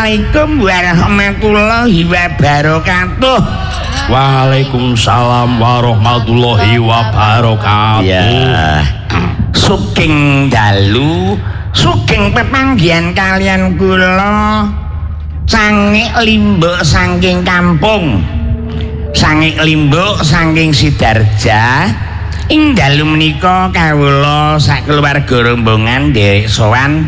Assalamualaikum warahmatullahi wabarakatuh. Waalaikumsalam warahmatullahi wabarakatuh. Ya. Sugeng dalu, sugeng pepanggihan kalian kula. Sangik limbuk saking kampung. Sangik limbuk saking Sidarja. Ing dalu menika kawula sak keluarga rombongan nderek sowan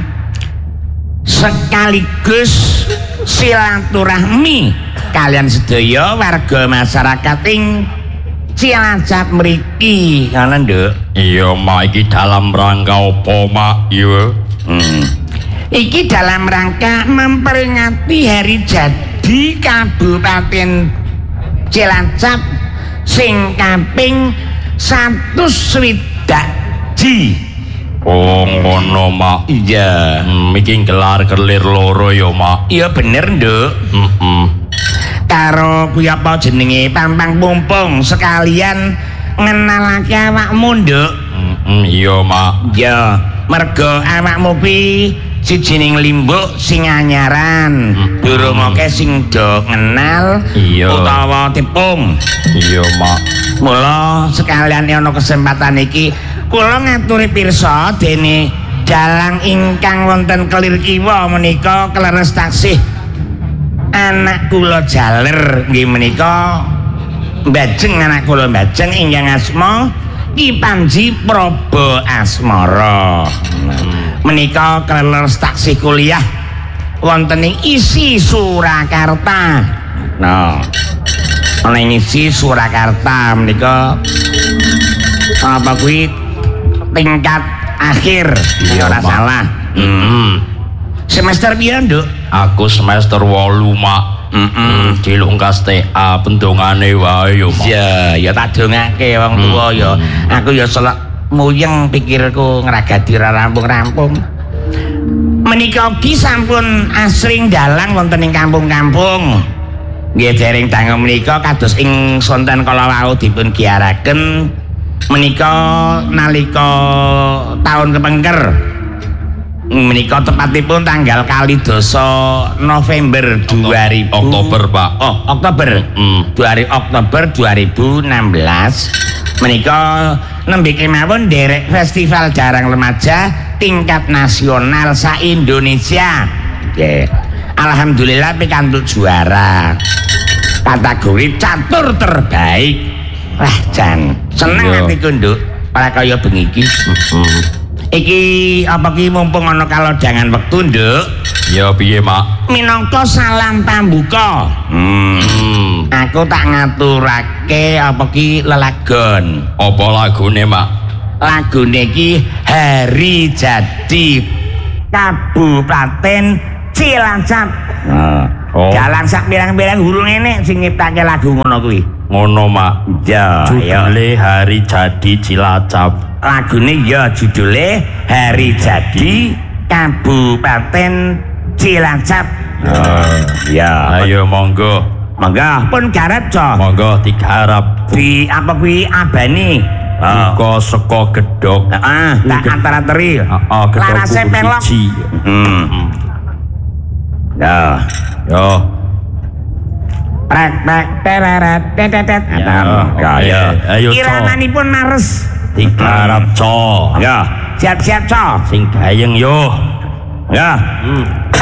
sekaligus silaturahmi kalian sedaya warga masyarakat ing Cilacap mriki ngono nduk. Iya mak, iki dalam rangka apa mak? Iya. Iki dalam rangka memperingati hari jadi Kabupaten Cilacap sing kaping 160 ji. Oh ngono mak. Iya. Iki gelar-gelir loro ya mak. Iya bener nduk. Karo kuwi apa jenenge pampang pumpung sekalian ngenalake awakmu nduk. Iya mak. Ya, mergo awakmu kuwi sijining limbuk sing anyaran. Durung akeh sing do kenal utawa tepung. Iya mak. Mula sekalian ana kesempatan iki kula ngaturi pirsa dene dalang ingkang wonten kelir kiwa menika kleres taksih anak kula jaler nggih menika mbajeng anak kula mbajeng ingkang asma Ki Panji Praba Asmara. Menika kleres taksih kuliah wonten ing isi Surakarta. Nah, ana ing isi Surakarta menika apa kuwi tingkat akhir ora salah. Semester pira, Nduk? Aku semester 8 mak. Dilungkas TA pendongane wae yo mak. Ya, ya tak dongake wong tuwa ya. Aku ya selak muyeng pikirku ngragadi rampung-rampung. Menika ugi sampun asring dalang wonten ing kampung-kampung. Nggih dereng dangu menika kados ing sonten kala wau dipun giaraken menika nalika tahun kepengker. Menika tepatipun tanggal 2 November 2000 Oktober Pak. Oh, Oktober. 2 Oktober 2016 menika nembe kemawon derek festival Jarang Remaja tingkat nasional sa-Indonesia. Nggih. Alhamdulillah pikantuk juara. Kategori catur terbaik. Wah, jan seneng atiku nduk. Para kaya bengi iki. Iki apa ki mumpung ana kalodhangan wektu, Nduk? Ya piye, Mak? Minangka salam pambuka. Aku tak ngaturake apa ki lelagon. Apa lagune, Mak? Lagune iki Hari Jadi Kabupaten Cilacap. Dalang sak pirang-pirang hurung enek sing nyiptake lagu ngono kuwi. Ngono mak. Ya, judule Hari Jadi Cilacap. Lagune ya judule Hari Jadi Kabupaten Cilacap. Ya. Ayo monggo. Monggo pun garap, Cok. Monggo digarap. Di apa kuwi abani? Buka seko gedhog. Tak antara-teri. Gedhog larase pelok. Ya. Yo. Prek tereret tetetet. Kaya. Ayo Cok. Iramanipun mares. Digarap Cok. Ya. Siap-siap, Cok. Sing gayeng yo. Ya.